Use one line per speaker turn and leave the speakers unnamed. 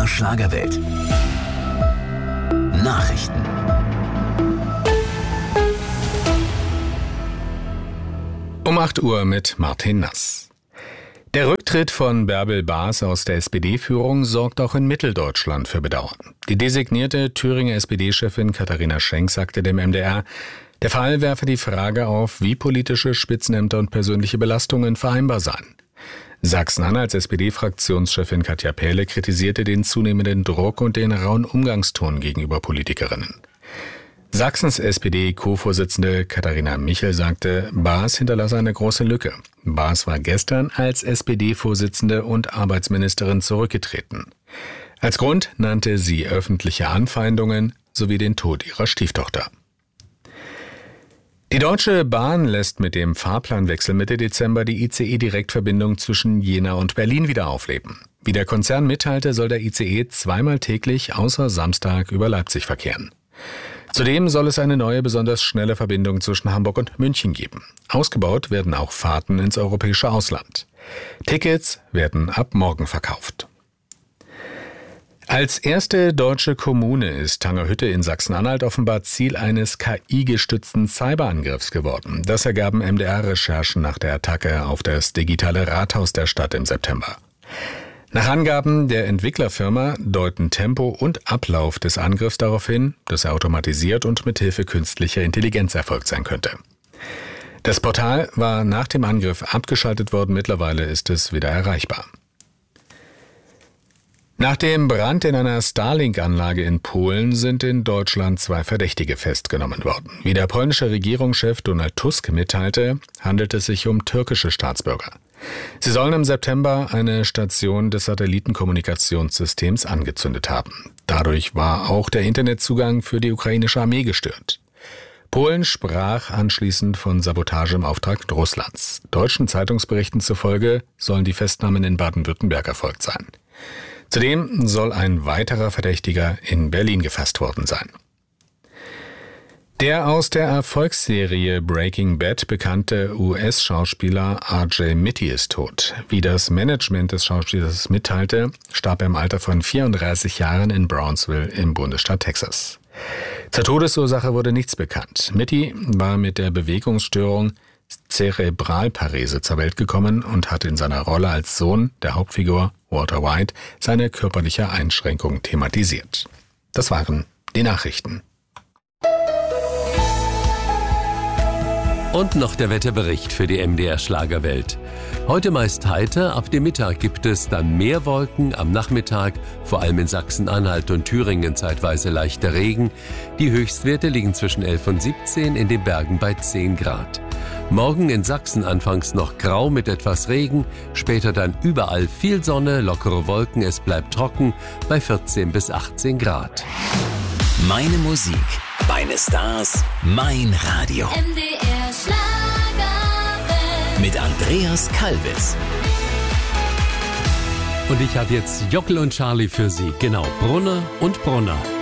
MDR Schlagerwelt. Nachrichten.
Um 8 Uhr mit Martin Nass. Der Rücktritt von Bärbel Baas aus der SPD-Führung sorgt auch in Mitteldeutschland für Bedauern. Die designierte Thüringer SPD-Chefin Katharina Schenk sagte dem MDR, der Fall werfe die Frage auf, wie politische Spitzenämter und persönliche Belastungen vereinbar seien. Sachsen-Anhalts SPD-Fraktionschefin Katja Pähle kritisierte den zunehmenden Druck und den rauen Umgangston gegenüber Politikerinnen. Sachsens SPD-Co-Vorsitzende Katharina Michel sagte, Baas hinterlasse eine große Lücke. Baas war gestern als SPD-Vorsitzende und Arbeitsministerin zurückgetreten. Als Grund nannte sie öffentliche Anfeindungen sowie den Tod ihrer Stieftochter. Die Deutsche Bahn lässt mit dem Fahrplanwechsel Mitte Dezember die ICE-Direktverbindung zwischen Jena und Berlin wieder aufleben. Wie der Konzern mitteilte, soll der ICE zweimal täglich außer Samstag über Leipzig verkehren. Zudem soll es eine neue, besonders schnelle Verbindung zwischen Hamburg und München geben. Ausgebaut werden auch Fahrten ins europäische Ausland. Tickets werden ab morgen verkauft. Als erste deutsche Kommune ist Tangerhütte in Sachsen-Anhalt offenbar Ziel eines KI-gestützten Cyberangriffs geworden. Das ergaben MDR-Recherchen nach der Attacke auf das digitale Rathaus der Stadt im September. Nach Angaben der Entwicklerfirma deuten Tempo und Ablauf des Angriffs darauf hin, dass er automatisiert und mithilfe künstlicher Intelligenz erfolgt sein könnte. Das Portal war nach dem Angriff abgeschaltet worden, mittlerweile ist es wieder erreichbar. Nach dem Brand in einer Starlink-Anlage in Polen sind in Deutschland 2 Verdächtige festgenommen worden. Wie der polnische Regierungschef Donald Tusk mitteilte, handelt es sich um türkische Staatsbürger. Sie sollen im September eine Station des Satellitenkommunikationssystems angezündet haben. Dadurch war auch der Internetzugang für die ukrainische Armee gestört. Polen sprach anschließend von Sabotage im Auftrag Russlands. Deutschen Zeitungsberichten zufolge sollen die Festnahmen in Baden-Württemberg erfolgt sein. Zudem soll ein weiterer Verdächtiger in Berlin gefasst worden sein. Der aus der Erfolgsserie Breaking Bad bekannte US-Schauspieler R.J. Mitte ist tot. Wie das Management des Schauspielers mitteilte, starb er im Alter von 34 Jahren in Brownsville im Bundesstaat Texas. Zur Todesursache wurde nichts bekannt. Mitte war mit der Bewegungsstörung Zerebralparese zur Welt gekommen und hat in seiner Rolle als Sohn der Hauptfigur Walter White seine körperliche Einschränkung thematisiert. Das waren die Nachrichten.
Und noch der Wetterbericht für die MDR Schlagerwelt. Heute meist heiter, ab dem Mittag gibt es dann mehr Wolken, am Nachmittag vor allem in Sachsen-Anhalt und Thüringen zeitweise leichter Regen. Die Höchstwerte liegen zwischen 11 und 17, in den Bergen bei 10 Grad. Morgen in Sachsen anfangs noch grau mit etwas Regen, später dann überall viel Sonne, lockere Wolken, es bleibt trocken bei 14 bis 18 Grad.
Meine Musik, meine Stars, mein Radio.
MDR Schlagerwelt.
Mit Andreas Kalbitz.
Und ich habe jetzt Jockel und Charlie für Sie. Genau, Brunner und Brunner.